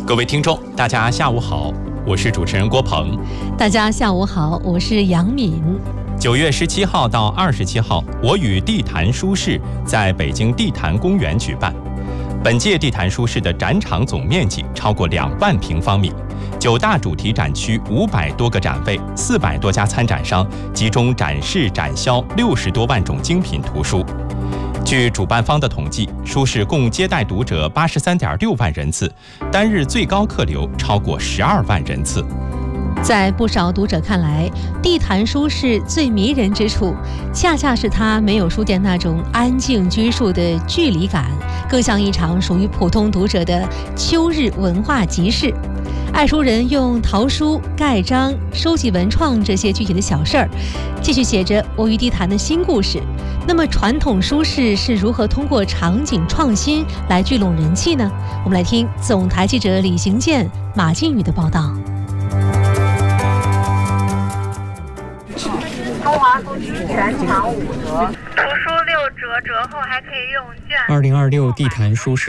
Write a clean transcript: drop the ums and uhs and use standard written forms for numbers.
各位听众，大家下午好，我是主持人郭鹏。 大家下午好，我是杨敏。 9月17号到27号，我与地坛书市在北京地坛公园举办。本届地坛书市的展场总面积超过2万平方米，9大主题展区500多个展位，400多家参展商集中展示展销60多万种精品图书。据主办方的统计，书市共接待读者83.6万人次，单日最高客流超过12万人次。 在不少读者看来，地坛书市最迷人之处，恰恰是它没有书店那种安静拘束的距离感，更像一场属于普通读者的秋日文化集市。爱书人用淘书、盖章、收集文创这些具体的小事儿，继续写着我与地坛的新故事。那么传统书市是如何通过场景创新来聚拢人气呢？我们来听总台记者李行健、马靖宇的报道。 中华书局全场5折，图书6折，折后还可以用券。 2026地坛书市